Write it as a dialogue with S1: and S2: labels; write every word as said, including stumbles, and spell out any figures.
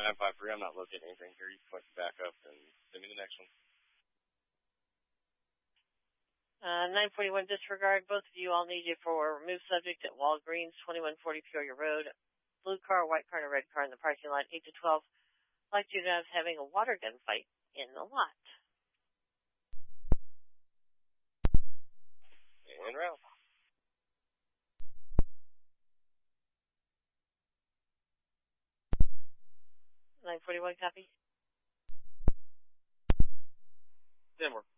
S1: nine five three, I'm not locating anything here. You can point back up and send me the next one.
S2: Uh, nine forty-one, disregard. Both of you all need you for remove subject at Walgreens, twenty-one forty Peoria Road. Blue car, white car, and a red car in the parking lot, eight to twelve. Like you guys having a water gun fight in the lot.
S1: And round.
S2: nine forty-one, copy.
S1: ten more.